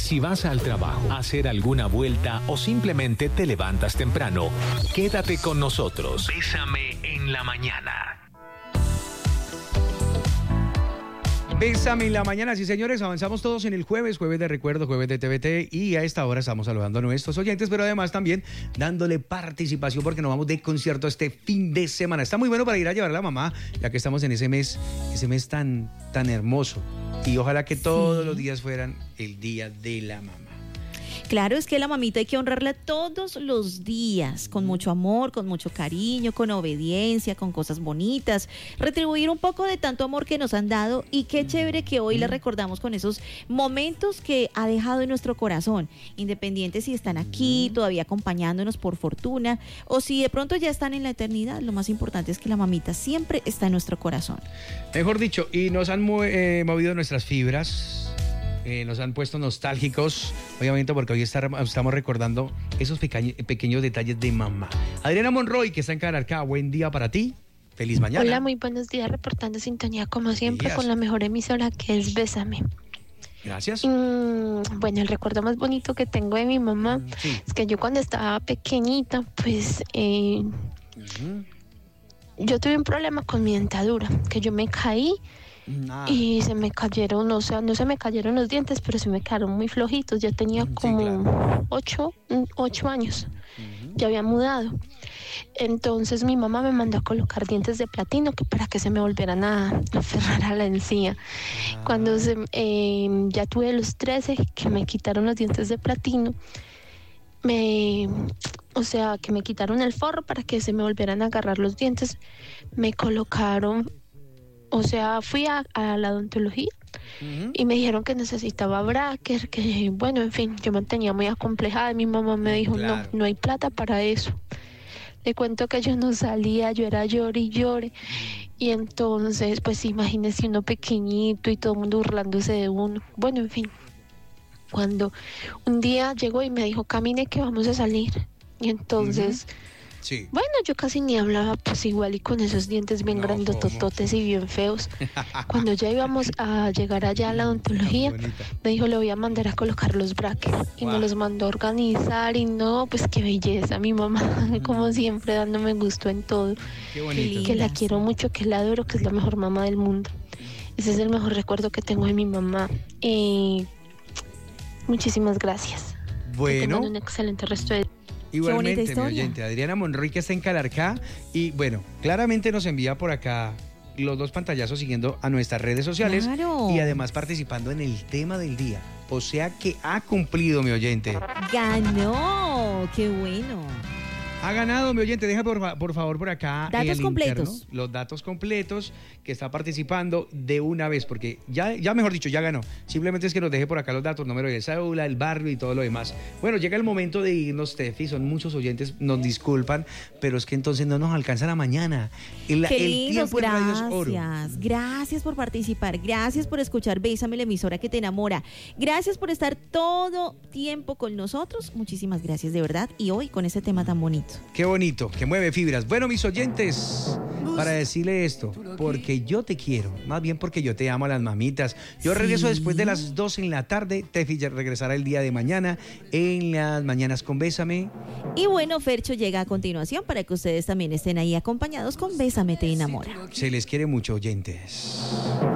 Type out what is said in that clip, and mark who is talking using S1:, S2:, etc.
S1: Si vas al trabajo, a hacer alguna vuelta o simplemente te levantas temprano, quédate con nosotros. Bésame en la mañana.
S2: Bésame en la mañana, sí señores, avanzamos todos en el jueves de recuerdo, jueves de TVT, y a esta hora estamos saludando a nuestros oyentes, pero además también dándole participación porque nos vamos de concierto este fin de semana. Está muy bueno para ir a llevar a la mamá, ya que estamos en ese mes tan hermoso, y ojalá que todos los días fueran el día de la mamá.
S3: Claro, es que la mamita hay que honrarla todos los días, con mucho amor, con mucho cariño, con obediencia, con cosas bonitas, retribuir un poco de tanto amor que nos han dado, y qué chévere que hoy le recordamos con esos momentos que ha dejado en nuestro corazón, independiente si están aquí todavía acompañándonos por fortuna o si de pronto ya están en la eternidad. Lo más importante es que la mamita siempre está en nuestro corazón.
S2: Mejor dicho, y nos han movido nuestras fibras. Nos han puesto nostálgicos, obviamente, porque hoy estamos recordando esos pequeños detalles de mamá. Adriana Monroy, que está en Calarcá, buen día para ti. Feliz mañana.
S4: Hola, muy buenos días, reportando sintonía como siempre con la mejor emisora, que es Bésame.
S2: Gracias.
S4: Bueno, el recuerdo más bonito que tengo de mi mamá es que yo cuando estaba pequeñita, pues yo tuve un problema con mi dentadura, que yo me caí. Y se me cayeron, o sea, no se me cayeron los dientes, pero se me quedaron muy flojitos. Ya tenía como 8 años. Ya había mudado. Entonces mi mamá me mandó a colocar dientes de platino para que se me volvieran a aferrar a la encía. Cuando ya tuve los 13, que me quitaron los dientes de platino, o sea, que me quitaron el forro para que se me volvieran a agarrar los dientes, me colocaron. O sea, fui a la odontología y me dijeron que necesitaba bracker, que bueno, en fin, yo me tenía muy acomplejada y mi mamá me dijo, no hay plata para eso. Le cuento que yo no salía, yo era llore y llore. Y entonces, pues imagínese uno pequeñito y todo el mundo burlándose de uno. Bueno, en fin, cuando un día llegó y me dijo, camine que vamos a salir. Y entonces...
S2: Sí.
S4: Bueno, yo casi ni hablaba, pues igual, y con esos dientes bien grandotototes y bien feos. Cuando ya íbamos a llegar allá a la odontología, me dijo, le voy a mandar a colocar los brackets. Y me los mandó a organizar, y no, pues qué belleza, mi mamá, como siempre, dándome gusto en todo.
S2: Qué bonito.
S4: Que la quiero mucho, que la adoro, que es la mejor mamá del mundo. Ese es el mejor recuerdo que tengo de mi mamá. Muchísimas gracias.
S2: Bueno.
S4: Que tengan un excelente resto de...
S2: Igualmente, mi oyente, Adriana Monroy, que está en Calarcá, y bueno, claramente nos envía por acá los dos pantallazos siguiendo a nuestras redes sociales.
S3: Claro.
S2: Y además participando en el tema del día. O sea que ha cumplido, mi oyente.
S3: ¡Ganó! ¡Qué bueno!
S2: Ha ganado, mi oyente. Deja por favor por acá
S3: datos completos.
S2: Interno, los datos completos, que está participando de una vez, porque ya mejor dicho, ya ganó. Simplemente es que nos deje por acá los datos, número de cédula, el barrio y todo lo demás. Bueno, llega el momento de irnos, Tefi. Son muchos oyentes, nos disculpan, pero es que entonces no nos alcanza la mañana.
S3: Qué lindos,
S2: tiempo en radio es oro.
S3: Gracias por participar, gracias por escuchar Bésame, la emisora que te enamora. Gracias por estar todo tiempo con nosotros. Muchísimas gracias, de verdad. Y hoy con ese tema tan bonito.
S2: Qué bonito, que mueve fibras. Bueno, mis oyentes, para decirle esto, porque yo te quiero, más bien porque yo te amo a las mamitas. Yo regreso después de las 2 en la tarde. Tefi regresará el día de mañana en las mañanas con Bésame.
S3: Y bueno, Fercho llega a continuación para que ustedes también estén ahí acompañados con Bésame, te enamora.
S2: Se les quiere mucho, oyentes.